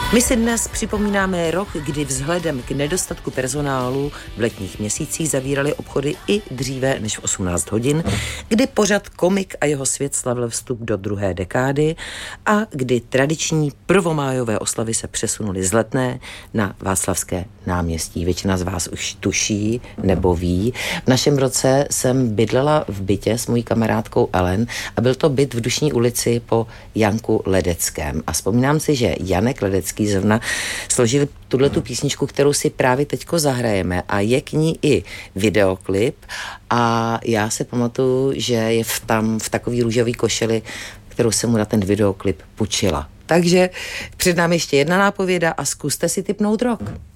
My si dnes připomínáme rok, kdy vzhledem k nedostatku personálu v letních měsících zavíraly obchody i dříve než v 18 hodin, kdy pořad Komik a jeho svět slavil vstup do druhé dekády a kdy tradiční prvomájové oslavy se přesunuly z Letné na Václavské náměstí. Většina z vás už tuší nebo ví. V našem roce jsem bydlela v bytě s mojí kamarádkou Ellen a byl to byt v Dušní ulici po Janku Ledeckém. A vzpomínám si, že Janek Ledecký zrovna složil tuhletu písničku, kterou si právě teďko zahrajeme a je k ní i videoklip a já si pamatuju, že je tam v takový růžový košili, kterou jsem mu na ten videoklip půjčila. Takže před námi ještě jedna nápověda a zkuste si tipnout rok.